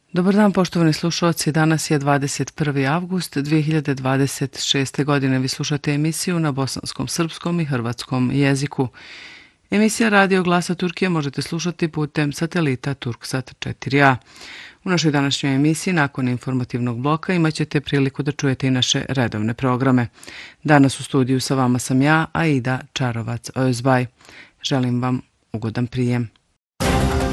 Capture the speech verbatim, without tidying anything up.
Dobar dan, poštovani slušalci. Danas je dvadeset prvi avgust dve hiljade dvadeset šeste. godine. Vi slušate emisiju na bosanskom, srpskom i hrvatskom jeziku. Emisija Radio Glasa Turkije možete slušati putem satelita Turksat četiri a. U našoj današnjoj emisiji, nakon informativnog bloka, imat ćete priliku da čujete i naše redovne programe. Danas u studiju sa vama sam ja, Aida Čarovac Özbaj. Želim vam ugodan prijem.